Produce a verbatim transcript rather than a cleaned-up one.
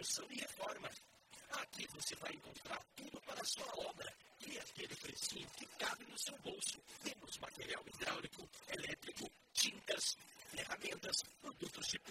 construção e reforma. Aqui você vai encontrar tudo para a sua obra e aquele precinho que cabe no seu bolso. Temos material hidráulico, elétrico, tintas, ferramentas, produtos de